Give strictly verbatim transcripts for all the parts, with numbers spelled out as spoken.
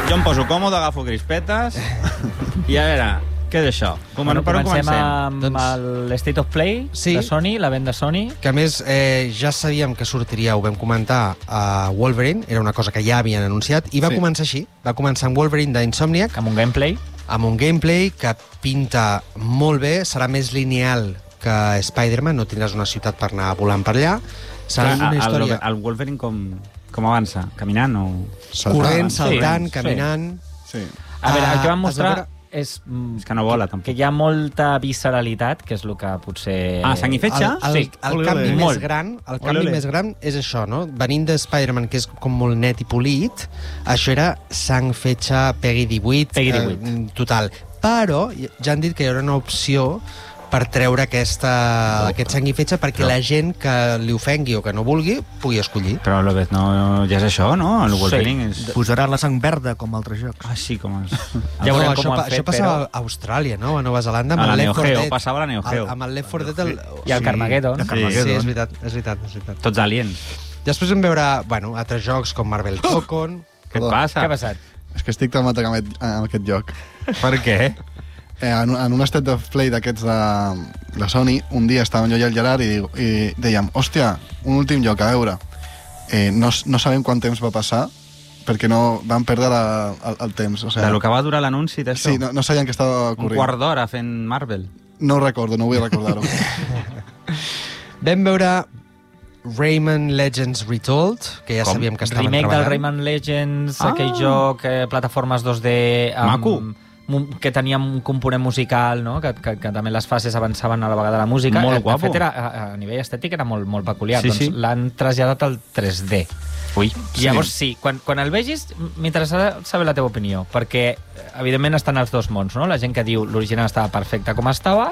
Jo em poso còmode, agafo crispetes i a veure, què és això? Com, bueno, per on comencem comencem? amb l'State of Play Sí. de Sony, la venda Sony. Que a més eh, ja sabíem que sortiria, ho vam comentar, a Wolverine, era una cosa que ja havien anunciat, i va Sí. començar així. Va començar amb Wolverine d'Insomniac, Amb un gameplay. amb un gameplay que pinta molt bé, serà més lineal que Spider-Man, no tindràs una ciutat per anar volant per allà. Serà Clar, una el, història el Wolverine com, com avança? Caminant o...? corrent, Saltant. saltant, Sí. caminant... Sí. A veure, el que Ah, van has de mostrar veure- és, mm, És que no vola, tampoc. que hi ha molta visceralitat, que és el que potser... Ah, sang i fetge? El, el, Sí. el Ole, canvi ole. més Molt. gran, el Ole, canvi ole. més gran és això, no? Venint de Spider-Man, que és com molt net i polit, això era sang, fetge, Peggy divuit, Peggy divuit. Eh, total. Però ja han dit que hi haurà una opció per treure aquesta, aquest sang i fetge perquè Però- la gent que li ofengui o que no vulgui pugui escollir. Però lo vet, no, ja és això, no? El Wolverine és... Posaran la sang verda, com altres jocs. Ah, sí, com és... Ja veurem no, com això, ho han pa- fet, això passava però- a Austràlia, no? A Nova Zelanda, amb A la el Left Neo four Geo, Dead. passava a la Neo Geo. El- Amb el Left four Dead... El... I el Carmageddon. Sí, Carmageddon. sí, és veritat, és veritat, és veritat. Tots aliens. Després vam veure, bueno, altres jocs com Marvel Cocoon. Què et Perdó. passa? Què ha passat? És que estic traumat amb aquest, amb aquest joc. Per què? Eh, en, en un State of Play d'aquests de, de Sony, un dia estàvem jo i el Gerard i, diu- i dèiem, hòstia, un últim joc, a veure. Eh, no, no sabem quant temps va passar, perquè no vam perdre la, el, el temps. O sigui, De lo que va durar l'anunci d'això? sí, no, no sabien què estava Un ocorrent. quart d'hora fent Marvel. No ho recordo, no vull recordar-ho. Vam veure Rayman Legends Retold, que ja Com? sabíem que estaven Remake del treballant. Rayman Legends, Ah. aquell joc, eh, plataformes dos D... Amb, Maco. mu- que tenia un component musical, no? que, que, que també les fases avançaven a la vegada la música. Molt Eh, guapo. De fet, era, a, a nivell estètic era molt, molt peculiar. Sí, doncs sí. l'han traslladat al tres D. Ui. I llavors, sí, quan, quan el vegis, m'interessarà saber la teva opinió, perquè, evidentment, estan els dos mons, no? La gent que diu l'original estava perfecte com estava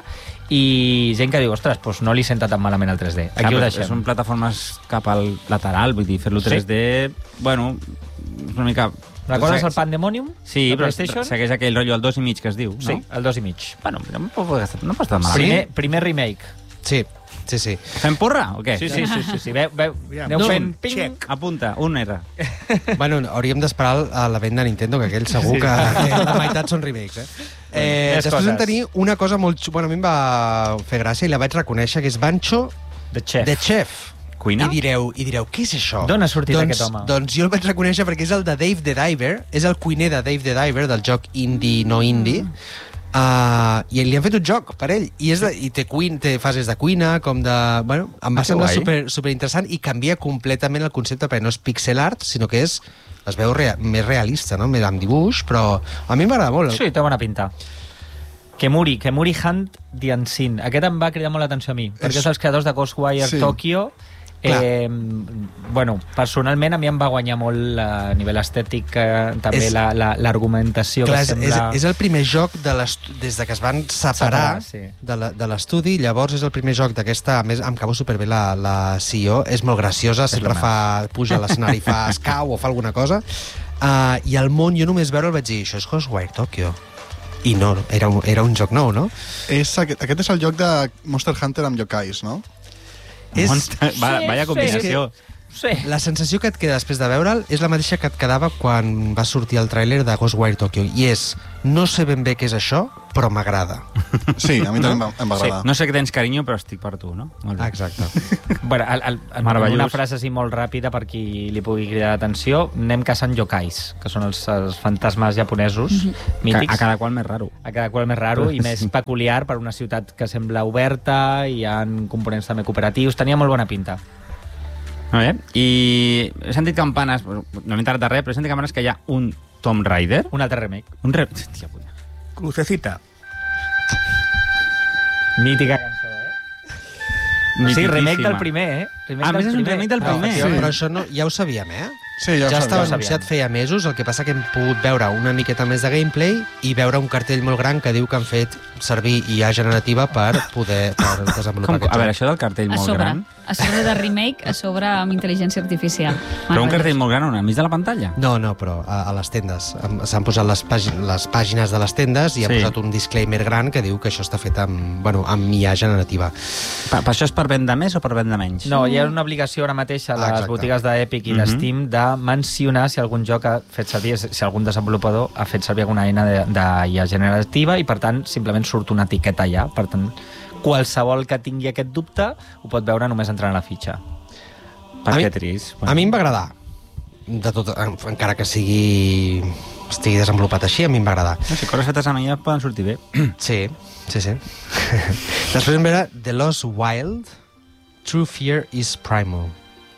i gent que diu, ostres, doncs no li senta tan malament el tres D. Aquí Clar, ho però deixem. Són plataformes cap al lateral, vull dir, fer-lo Sí. tres D, bueno, és una mica... Recordes Se- el Pandemonium? Sí, de però PlayStation? segueix aquell rotllo al dos i mig que es diu, no? Sí, el dos i mig. Bueno, no pot estar, no pot estar malament. Primer, primer remake. Sí, sí, sí. Fem porra o què? Sí, sí, sí. sí, sí. Veu, veu, aneu No, fent ping. check. Apunta, un R. Bueno, hauríem d'esperar a la venda de Nintendo, que aquell segur Sí. que, que la meitat són remakes, eh? eh Més després vam coses. tenir una cosa molt... xu- Bueno, a mi em va fer gràcia i la vaig reconèixer, que és Bancho The Chef. de Chef. Cuina? I direu, i direu, què és això? D'on ha sortit doncs, aquest home? Doncs jo el vaig reconèixer perquè és el de Dave the Diver, és el cuiner de Dave the Diver, del joc indie, no indie, uh, i li han fet un joc per ell, i, és de, i té, cuin, té fases de cuina, com de... Bueno, em va Ah, que semblar guai. super, super interessant i canvia completament el concepte, perquè no és pixel art, sinó que és es veu rea, més realista, no? Més amb dibuix, però a mi m'agrada molt. Sí, té bona pinta. Kemuri, Kemuri Hunt the Unseen. Aquest em va cridar molt l'atenció a mi, perquè És- és els creadors de Ghostwire Sí. Tokyo. Clar. Eh, bueno, personalment a mi em va guanyar molt a nivell estètic, eh, també És- la- la- l'argumentació Clar, que és, és, sembla... és el primer joc de l'est- des de que es van separar, Separar, sí. de la- de l'estudi, llavors és el primer joc d'aquesta, a més em cau superbé la, la C E O, és molt graciosa, sempre la fa, puja a l'escenari, fa escau o fa alguna cosa, uh, i el món, jo només veure'l vaig dir, això és Ghostwire Tokyo. I no, era un, era un joc nou, no? és, aquest, aquest és el joc de Monster Hunter amb yokais, no? És, Monster, va, Sí, vaya sí. combinació. Sí. la sensació que et queda després de veure'l és la mateixa que et quedava quan va sortir el tràiler de Ghostwire Tokyo, i és, no sé ben bé què és això, però m'agrada. Sí, a mi també em va, em va Sí, agradar. no sé que tens carinyo, però estic per tu, no? Molt bé. Exacte. Bueno, el, el, el, Meravellós. una frase així molt ràpida per qui li pugui cridar l'atenció, anem caçant yokais, que són els, els fantasmes japonesos mítics. A, a cada qual més raro. a cada qual més raro i més peculiar per una ciutat que sembla oberta, i hi ha components també cooperatius, tenia molt bona pinta. Molt bé. I he sentit campanes, no m'he enterat de res, però he sentit campanes que hi ha un Tomb Raider. Un altre remake. Un re... Hòstia puta. Crucecita. Mítica cançó, eh? Sí, remake del primer, eh? Remake Ah, a més és un remake del Però, primer. això, Sí. però això no, ja ho sabíem, eh? Sí, ja, Ja ho estava sabia. anunciat feia mesos, el que passa que hem pogut veure una miqueta més de gameplay i veure un cartell molt gran que diu que han fet servir I A generativa per poder per desenvolupar Com, aquest a veure, joc. això del cartell A molt sobre, gran... a sobre de remake, a sobre amb intel·ligència artificial. Però un cartell molt gran on, al mig de la pantalla? No, no, però a, a les tendes. Am- S'han posat les, pàgin les pàgines de les tendes i han Sí. posat un disclaimer gran que diu que això està fet amb, bueno, amb I A generativa. Per, per això és per vendre més o per vendre menys? No, hi ha una obligació ara mateix a les Ah, exacte. botigues d'Epic i Mhm. d'Steam de mencionar si algun joc ha fet servir, si algun desenvolupador ha fet servir alguna eina de, de I A generativa i, per tant, simplement surt una etiqueta allà. Per tant, qualsevol que tingui aquest dubte ho pot veure només entrant a la fitxa. Per A mi- què trist? A mi em va agradar. De tot, encara que sigui estigui desenvolupat així, a mi em va agradar. No, si coses fetes amb ella poden sortir bé. Sí, sí, sí. Després vam veure The Lost Wild, True Fear is Primal.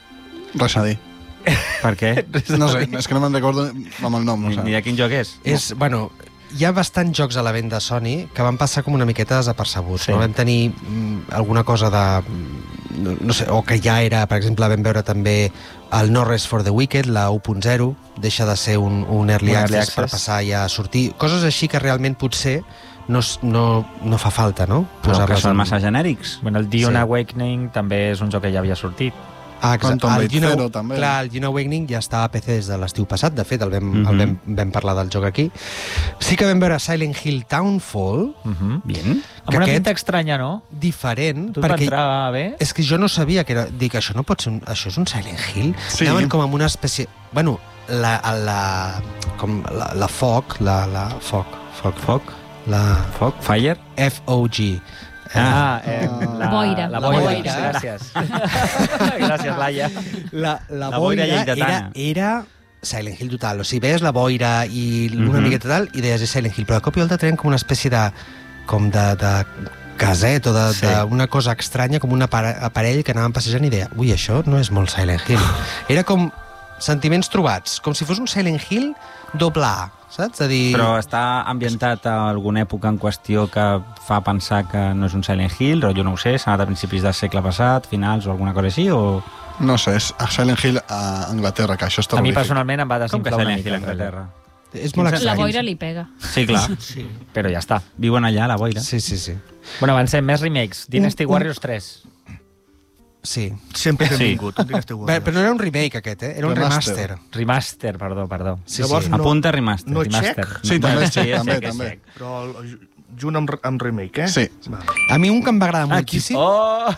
Res a dir. Per què? No sé, és que no me'n recordo amb el nom. Ni, No ni sé. de quin joc és? És, bueno, hi ha bastants jocs a la venda de Sony que van passar com una miqueta desapercebuts. Sí. No? Vam tenir mm, alguna cosa de... No, no sé, o que ja era, per exemple, vam veure també el No Rest for the Wicked, la u punt zero, deixa de ser un, un early, Un access, early access. per passar ja a sortir. Coses així que realment potser no, es- no, no fa falta, no? Però que Posar-les són en- massa genèrics. Bueno, el Dune Sí. Awakening també és un joc que ja havia sortit. Ah, exacte. Quantum El Blade Dune- Zero, també. Clar, el Dune Awakening ja està a P C des de l'estiu passat, de fet, el vam, Mhm. el vam, vam parlar del joc aquí. Sí que vam veure Silent Hill Townfall, Uh -huh. Bien. Amb una aquest- pinta estranya, no? diferent, Tu et va perquè entrar bé? és que jo no sabia que era... Dic, això no pot ser un... Això és un Silent Hill? Sí. Anaven com amb una espècie... Bueno, la, la, com la, la foc, la, la foc, foc, Foc? la Foc? Fire? F O G. Ah, eh, la Boira. La La boira. boira. Sí, gràcies. gràcies, Laia. La, la, La boira boira lleidatana. era, era Silent Hill total. O sigui, veies la boira i una Mhm. miqueta tal i deies és Silent Hill, però de cop i volta treien com una espècie de... com de, de caset o de, Sí. de una cosa estranya, com un apare- aparell que anaven passejant i deia, ui, això no és molt Silent Hill. Era com sentiments trobats, com si fos un Silent Hill doble A, saps? A dir... Però està ambientat a alguna època en qüestió que fa pensar que no és un Silent Hill, o jo no ho sé, s'ha anat a principis del segle passat, finals o alguna cosa així, o... No sé, és a Silent Hill a Anglaterra, que això és A mi terrorífic. personalment em va Com que desinflar una Silent Hill a mica. Anglaterra? és molt La estrany. boira li pega. Sí, clar. Però ja està. Viuen allà, a la boira. Sí, sí, sí. Bueno, avancem. Més remakes. Dynasty Un- un- Warriors tres. Sí. Sempre és Sí. benvingut. un Dynasty Bé, Warriors. però no era un remake, aquest, eh? Era un Remaster. remaster. Remaster, perdó, perdó. Sí, Llavors, sí. no- Apunta remaster. no Remaster. check? Sí, també és sí, check, és també, check, és també. check. Però el, junt amb, amb remake, eh? Sí. Va. A mi un que em va agradar Aquí. moltíssim... Oh!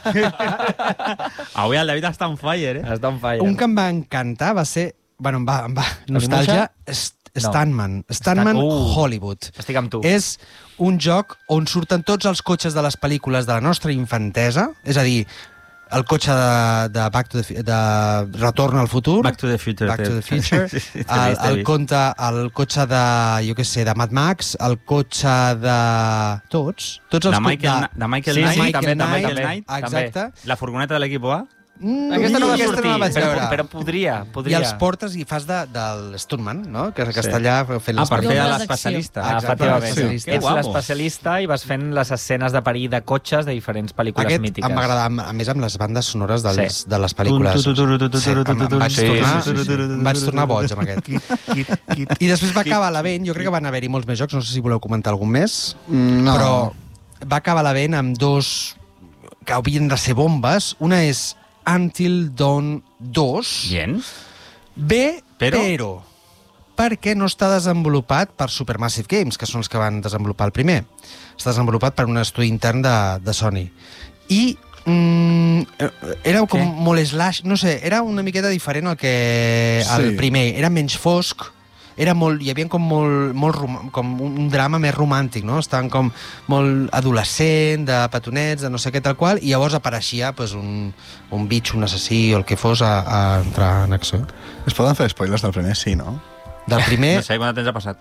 Avui el David està on fire, eh? Has d'on fire. Un que em va encantar va ser... Bueno, em va, em va nostàlgia... St Stuntman. Stuntman Uh. Hollywood. Estic amb tu. És un joc on surten tots els cotxes de les pel·lícules de la nostra infantesa, és a dir, el cotxe de, de, Back to the, Fu- de Retorn al futur, Back to the Future. Back to the Future, Sí, sí, t'he el, vist, t'he el, vist. conte, el cotxe de, jo què sé, de Mad Max, el cotxe de... Tots? Tots els De co- Michael, Na- de Michael Sí, Knight. sí, Michael també, també, Knight, també. Knight, exacte. La furgoneta de l'equip A. Mm, Aquesta no va aquesta sortir, no la vaig però, veure. però podria, I podria. els portes i fas de, del Stuntman, no? Que, que Sí. està allà fent Ah, les per fer Dobles l'especialista. Ah, Exacte, efectivament. l'especialista. Ets Que guapo. l'especialista i vas fent les escenes de perill de cotxes de diferents pel·lícules Aquest mítiques. em va agradar, a més, amb les bandes sonores dels, Sí. de les pel·lícules. Tu, tu, tu, tu, tu, tu, Sí, em, em vaig Sí, tornar, sí, sí, sí. em vaig tornar boig amb aquest. Kit, kit, kit. I després va acabar la vent, jo crec que van haver-hi molts més jocs, no sé si voleu comentar algun més, Mm, No. però va acabar la vent amb dos que havien de ser bombes. Una és Until Dawn dos. Bien. Bé, Però? però perquè no està desenvolupat per Supermassive Games, que són els que van desenvolupar el primer. Està desenvolupat per un estudi intern de, de Sony. I mm, era com Què? molt slash, no sé, era una miqueta diferent al que el Sí. primer. Era menys fosc, era molt, hi havia com molt, molt rom- com un drama més romàntic, no? Estaven com molt adolescent, de petonets, de no sé què tal qual, i llavors apareixia pues, un, un bitx, un assassí o el que fos a, a entrar en acció. Es poden fer spoilers del primer, sí, no? Del primer, No sé quant temps ha passat.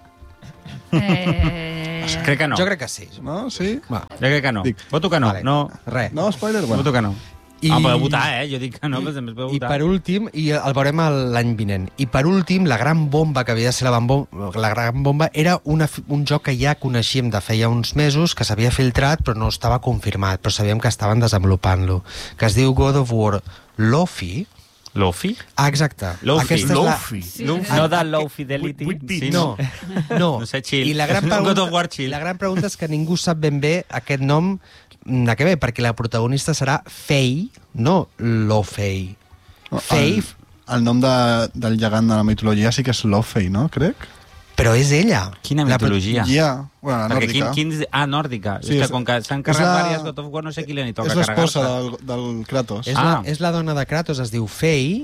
Eh... Crec que no. jo crec que sí. No? Sí? Va. Jo crec que no. Dic. Voto que no. Vale. No. Res. No, spoiler? Voto Bueno. que no. I- I... Ah, podeu votar, eh? Jo dic que no, però també podeu I votar. per últim, i el veurem el- l'any vinent, i per últim, la gran bomba que havia de ser la, bom la gran bomba era una, fi- un joc que ja coneixíem de feia uns mesos, que s'havia filtrat però no estava confirmat, però sabíem que estaven desenvolupant-lo, que es diu God of War Lofi. Lofi? Ah, exacte. Lofi. Aquesta és la- Lofi. Sí. No de low fidelity. Vuit bits. Sí, No, no. No sé, chill. I la gran, Un pregunta, God of War chill. la gran pregunta és que ningú sap ben bé aquest nom de què ve, perquè la protagonista serà Faye, no Lofei. Faye, El, el nom de, del gegant de la mitologia sí que és Lofei, no? Crec. però és ella. Quina La- mitologia? Ja, bueno, la Perquè quin, nòrdica. quin... Ah, nòrdica. Sí, Sí, és és- que com que s'han és carregat la- diverses God of War, no sé qui li toca És l'esposa carregar-se. del, del Kratos. És, Ah. la, és la dona de Kratos, es diu Faye,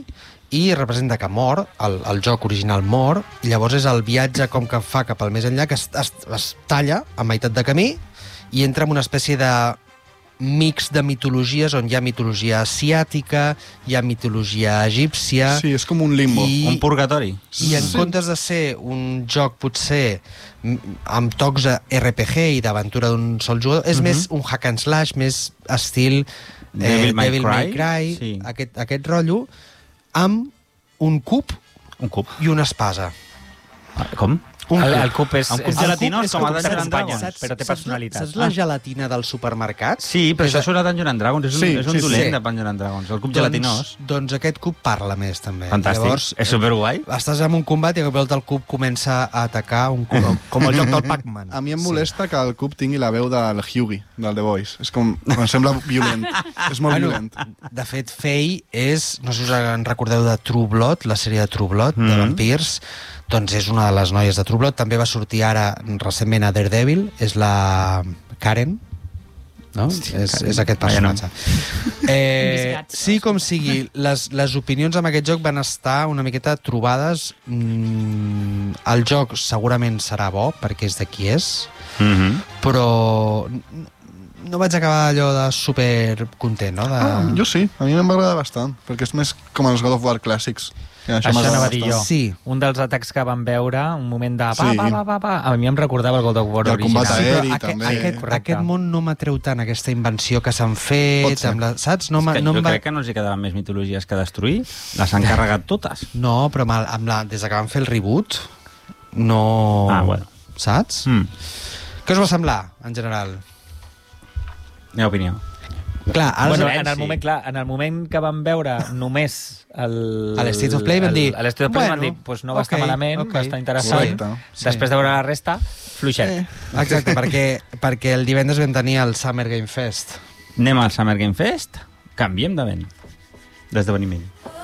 i representa que mor, el, el joc original mor, i llavors és el viatge com que fa cap al més enllà, que es, es, es talla a meitat de camí i entra en una espècie de mix de mitologies on hi ha mitologia asiàtica, hi ha mitologia egípcia... Sí, és com un limbo. I, Un purgatori. I en sí. comptes de ser un joc potser amb tocs de R P G i d'aventura d'un sol jugador, és uh-huh. més un hack and slash, més estil eh, Devil May Devil May Cry, Cry, sí. aquest, aquest rotllo, amb un cub Un cub. i una espasa. Com? Un El, cub. el cub és... Un cub és gelatinós, és com a cub Dungeons and d'Espanya, Dragons. però té personalitat. Saps la gelatina del supermercat? Sí, però això surt a Dungeons and Dragons. És un, Sí, és un sí, sí. dolent de Dungeons and Dragons. El cub gelatinós. Doncs, doncs aquest cub parla més, també. Fantàstic. Llavors, És superguai. estàs en un combat i de cop el cub comença a atacar un cub. Com el joc del Pac-Man. A mi em molesta que el cub tingui la veu del Hughie, del The Voice. És com... Em sembla violent. És molt Bueno, violent. de fet, Faye és... No sé si us en recordeu de True Blood, la sèrie de True Blood, mm. de vampirs. Doncs és una de les noies de True Blood. També va sortir ara recentment a Daredevil. És la Karen, no? Hòstia, és, Karen. és aquest personatge. Eh, Viscats. sí, com sigui, les, les opinions amb aquest joc van estar una miqueta trobades. Mm, el joc segurament serà bo, perquè és de qui és, Mhm. però no vaig acabar allò de super content, no? De... Ah, jo sí, a mi m'agrada bastant, perquè és més com els God of War clàssics. I Això m'agrada anava a dir bastant. jo. Sí. Un dels atacs que vam veure, un moment de pa, Sí. pa, pa, pa, pa, a mi em recordava el God of War I el original. combat Sí, però aeri, aquest, també. aquest, Correcte. aquest món no m'atreu tant, aquesta invenció que s'han Pot fet, ser. amb la, saps? No, És m'ha- que no, jo em va... crec que no els hi quedaven més mitologies que destruir. Les han carregat totes. no, però amb, el, amb la, des que van fer el reboot, no... Ah, bueno. Saps? Mm. Què us va semblar, en general? Meva opinió. Clar, els... Bueno, Bueno, en el, sí. moment, clar, en el moment que vam veure només el... A l'State of Play vam dir, el- A l'State of Play bueno, vam dir, pues no va ok, estar malament, ok. va estar interessant. Correcte. Després de veure la resta, fluixet. Eh. Exacte, perquè, perquè el divendres vam tenir el Summer Game Fest. Anem al Summer Game Fest, canviem de vent. D'esdeveniment.